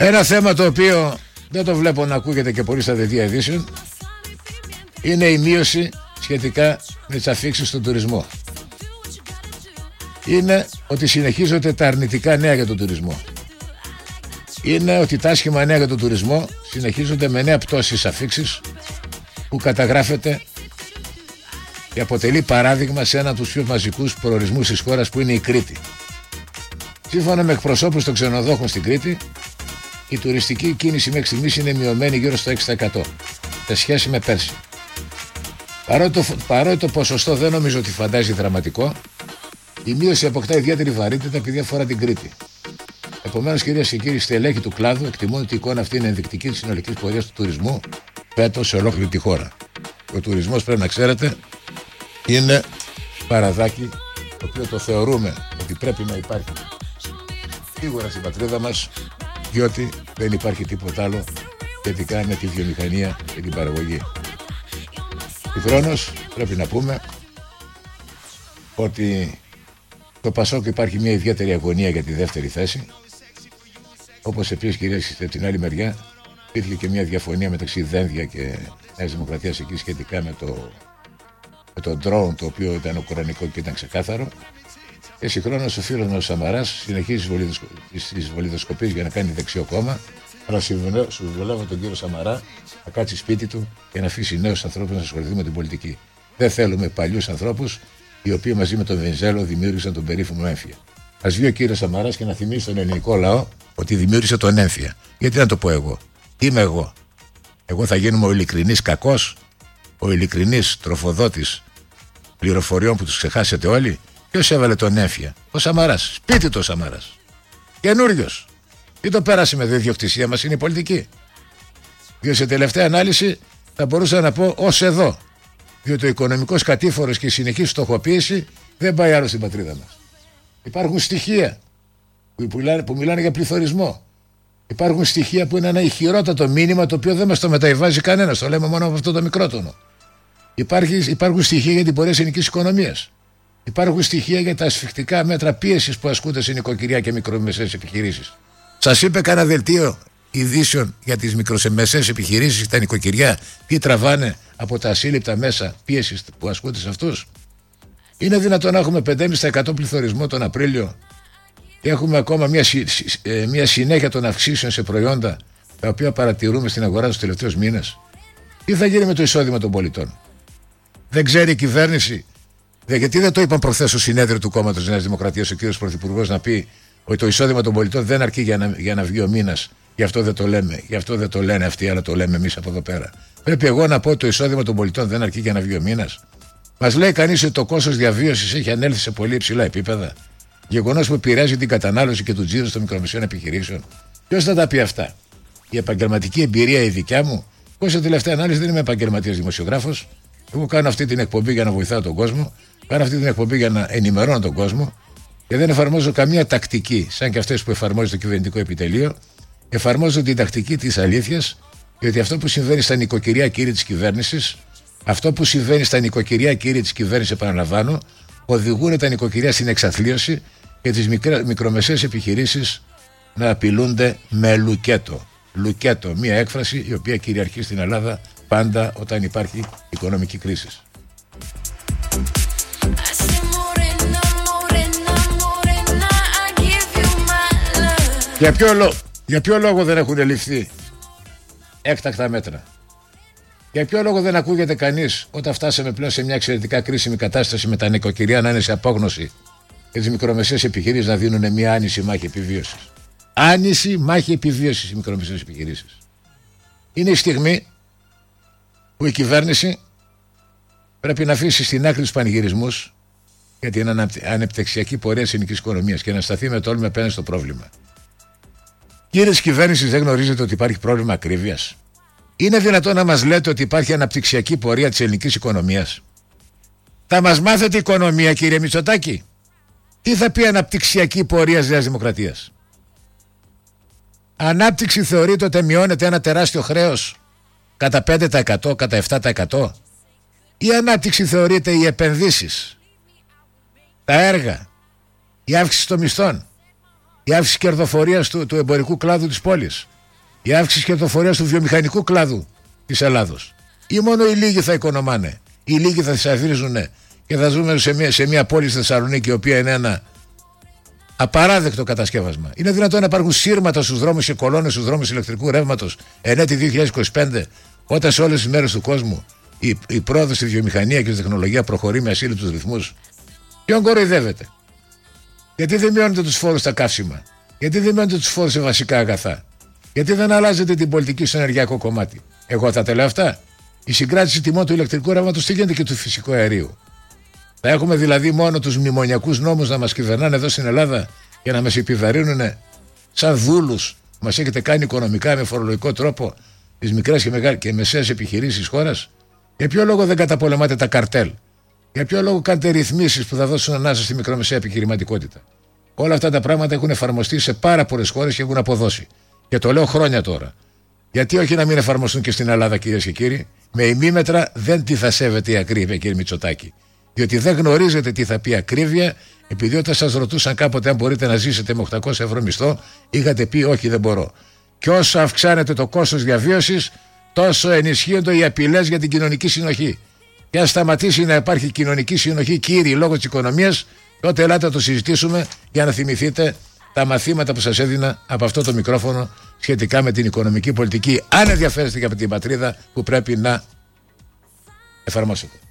Ένα θέμα το οποίο δεν το βλέπω να ακούγεται και πολύ στα δελτία ειδήσεων είναι η μείωση σχετικά με τις αφίξεις στον τουρισμό. Είναι ότι συνεχίζονται τα αρνητικά νέα για τον τουρισμό. Είναι ότι τα άσχημα νέα για τον τουρισμό συνεχίζονται με νέα πτώσεις αφίξεις που καταγράφεται και αποτελεί παράδειγμα σε έναν από τους πιο μαζικούς προορισμούς της χώρας που είναι η Κρήτη. Σύμφωνα με εκπροσώπους των ξενοδόχων στην Κρήτη, η τουριστική κίνηση μέχρι στιγμής είναι μειωμένη γύρω στο 6% σε σχέση με πέρσι. Παρότι το ποσοστό δεν νομίζω ότι φαντάζει δραματικό, η μείωση αποκτά ιδιαίτερη βαρύτητα επειδή αφορά την Κρήτη. Επομένως, κυρίες και κύριοι, στελέχοι του κλάδου εκτιμούν ότι η εικόνα αυτή είναι ενδεικτική της συνολικής πορείας του τουρισμού φέτος σε ολόκληρη τη χώρα. Ο τουρισμός, πρέπει να ξέρετε, είναι παραδάκι το οποίο το θεωρούμε ότι πρέπει να υπάρχει σίγουρα στην πατρίδα μας, διότι δεν υπάρχει τίποτα άλλο σχετικά με τη βιομηχανία και την παραγωγή. Συγχρόνως πρέπει να πούμε ότι το Πασόκ υπάρχει μια ιδιαίτερη αγωνία για τη δεύτερη θέση, όπως επίσης, κυρίες, από την άλλη μεριά υπήρχε και μια διαφωνία μεταξύ Δένδια και Νέας Δημοκρατίας εκεί σχετικά με το drone, το οποίο ήταν ουκρανικό και ήταν ξεκάθαρο. Και συγχρόνως ο φίλος μας ο Σαμαράς συνεχίζει τις βολιδοσκοπίες για να κάνει δεξιό κόμμα. Αλλά συμβουλεύω τον κύριο Σαμαρά να κάτσει σπίτι του και να αφήσει νέους ανθρώπους να ασχοληθούν με την πολιτική. Δεν θέλουμε παλιούς ανθρώπους οι οποίοι μαζί με τον Βενιζέλο δημιούργησαν τον περίφημο έμφυα. Ας βγει ο κύριος Σαμαράς και να θυμίσει στον ελληνικό λαό ότι δημιούργησε τον έμφυα. Γιατί να το πω εγώ? Τι είμαι εγώ? Εγώ θα γίνουμε ο ειλικρινής κακός, ο ειλικρινής τροφοδότης πληροφοριών που τους ξεχάσετε όλοι? Ποιος έβαλε τον έμφυα? Ο Σαμαράς. Σπίτι του ο Σαμαράς. Καινούριος. Τι το πέρασε με ιδιοκτησία μας, είναι η πολιτική. Διότι σε τελευταία ανάλυση θα μπορούσα να πω ως εδώ. Διότι ο οικονομικός κατήφορος και η συνεχής στοχοποίηση δεν πάει άλλο στην πατρίδα μας. Υπάρχουν στοιχεία που μιλάνε για πληθωρισμό. Υπάρχουν στοιχεία που είναι ένα ηχηρότατο μήνυμα το οποίο δεν μας το μεταβιβάζει κανένας. Το λέμε μόνο από αυτό το μικρότονο. Υπάρχουν στοιχεία για την πορεία της ελληνικής οικονομίας. Υπάρχουν στοιχεία για τα ασφικτικά μέτρα πίεσης που ασκούνται σε νοικοκυριά και μικρομεσαίες επιχειρήσεις. Σας είπε κανένα δελτίο ειδήσεων για τις μικρομεσαίες επιχειρήσεις και τα νοικοκυριά τι τραβάνε από τα ασύλληπτα μέσα πίεσης που ασκούνται σε αυτούς? Είναι δυνατόν να έχουμε 5,5% πληθωρισμό τον Απρίλιο και έχουμε ακόμα μια συνέχεια των αυξήσεων σε προϊόντα τα οποία παρατηρούμε στην αγορά τους τελευταίους μήνες? Τι θα γίνει με το εισόδημα των πολιτών? Δεν ξέρει η κυβέρνηση? Γιατί δεν το είπαν προχθές στο συνέδριο του κόμματος Νέας Δημοκρατίας ο κύριος Πρωθυπουργός να πει ότι το εισόδημα των πολιτών δεν αρκεί για να βγει ο μήνας? Γι' αυτό δεν το λέμε, γι' αυτό δεν το λένε αυτοί, αλλά το λέμε εμείς από εδώ πέρα. Πρέπει εγώ να πω ότι το εισόδημα των πολιτών δεν αρκεί για να βγει ο μήνας? Μας λέει κανείς ότι το κόστος διαβίωσης έχει ανέλθει σε πολύ υψηλά επίπεδα, γεγονός που επηρεάζει την κατανάλωση και του τζίρου των μικρομεσαίων επιχειρήσεων? Ποιος θα τα πει αυτά? Η επαγγελματική εμπειρία η δικιά μου? Εγώ σε τελευταία ανάλυση δεν είμαι επαγγελματίας δημοσιογράφος. Εγώ κάνω αυτή την εκπομπή για να βοηθάω τον κόσμο, κάνω αυτή την εκπομπή για να ενημερώνω τον κόσμο και δεν εφαρμόζω καμία τακτική σαν και αυτές που εφαρμόζει το κυβερνητικό επιτελείο. Εφαρμόζω την τακτική της αλήθειας, γιατί αυτό που συμβαίνει στα νοικοκυριά, κύριοι της κυβέρνησης, επαναλαμβάνω, οδηγούν τα νοικοκυριά στην εξαθλίωση και τις μικρομεσαίες επιχειρήσεις να απειλούνται με λουκέτο. Λουκέτο, μια έκφραση η οποία κυριαρχεί στην Ελλάδα πάντα όταν υπάρχει οικονομική κρίση. Για ποιο λόγο δεν έχουν ληφθεί έκτακτα μέτρα? Για ποιο λόγο δεν ακούγεται κανείς όταν φτάσαμε πλέον σε μια εξαιρετικά κρίσιμη κατάσταση με τα νοικοκυριά να είναι σε απόγνωση και τις μικρομεσαίες επιχειρήσεις να δίνουν μια άνηση μάχη επιβίωσης? Άνηση μάχη επιβίωσης οι μικρομεσαίες επιχειρήσεις. Είναι η στιγμή που η κυβέρνηση πρέπει να αφήσει στην άκρη τους πανηγυρισμούς για την ανεπτυξιακή πορεία της ελληνικής οικονομίας και να σταθεί με τόλμη απέναντι στο πρόβλημα. Κύριε της κυβέρνησης, δεν γνωρίζετε ότι υπάρχει πρόβλημα ακρίβειας? Είναι δυνατόν να μας λέτε ότι υπάρχει αναπτυξιακή πορεία της ελληνικής οικονομίας? Θα μας μάθετε οικονομία, κύριε Μητσοτάκη? Τι θα πει αναπτυξιακή πορεία της Νέας Δημοκρατίας? Ανάπτυξη θεωρείται ότι μειώνεται ένα τεράστιο χρέος κατά 5%, κατά 7%? Η ανάπτυξη θεωρείται οι επενδύσεις, τα έργα, η αύξηση των μισθών? η αύξηση κερδοφορίας του εμπορικού κλάδου της πόλης, η αύξηση κερδοφορίας του βιομηχανικού κλάδου της Ελλάδος. Ή μόνο οι λίγοι θα οικονομάνε, οι λίγοι θα θησαυρίζουν και θα ζούμε σε μια πόλη στη Θεσσαλονίκη, η οποία είναι ένα απαράδεκτο κατασκεύασμα. Είναι δυνατόν να υπάρχουν σύρματα στους δρόμους και κολόνες στους δρόμους ηλεκτρικού ρεύματος εν έτη 2025, όταν σε όλες τις μέρες του κόσμου η πρόοδος στη βιομηχανία και στη τεχνολογία προχωρεί με ασύλληπτους ρυθμούς? Ποιον κοροϊδεύετε? Γιατί δεν μειώνετε τους φόρους στα καύσιμα? Γιατί δεν μειώνετε τους φόρους σε βασικά αγαθά? Γιατί δεν αλλάζετε την πολιτική στο ενεργειακό κομμάτι? Εγώ θα τα λέω αυτά. Η συγκράτηση τιμών του ηλεκτρικού ρεύματος τι γίνεται και του φυσικού αερίου? Θα έχουμε δηλαδή μόνο τους μνημονιακούς νόμους να μας κυβερνάνε εδώ στην Ελλάδα και να μας επιβαρύνουν σαν δούλους? Μας έχετε κάνει οικονομικά με φορολογικό τρόπο τις μικρές και μεσαίες επιχειρήσεις της χώρας. Για ποιο λόγο δεν καταπολεμάτε τα καρτέλ? Για ποιο λόγο κάνετε ρυθμίσεις που θα δώσουν ανάσα στη μικρομεσαία επιχειρηματικότητα? Όλα αυτά τα πράγματα έχουν εφαρμοστεί σε πάρα πολλές χώρες και έχουν αποδώσει. Και το λέω χρόνια τώρα. Γιατί όχι να μην εφαρμοστούν και στην Ελλάδα, κυρίες και κύριοι? Με ημίμετρα δεν τη θα σέβεται η ακρίβεια, κύριε Μητσοτάκη. Διότι δεν γνωρίζετε τι θα πει ακρίβεια, επειδή όταν σας ρωτούσαν κάποτε αν μπορείτε να ζήσετε με 800 ευρώ μισθό, είχατε πει όχι, δεν μπορώ. Και όσο αυξάνεται το κόστος διαβίωσης, τόσο ενισχύονται οι απειλές για την κοινωνική συνοχή. Και αν σταματήσει να υπάρχει κοινωνική συνοχή, κύριοι, λόγω της οικονομίας, τότε ελάτε να το συζητήσουμε για να θυμηθείτε τα μαθήματα που σας έδινα από αυτό το μικρόφωνο σχετικά με την οικονομική πολιτική, αν ενδιαφέρεστε για την πατρίδα που πρέπει να εφαρμόσετε.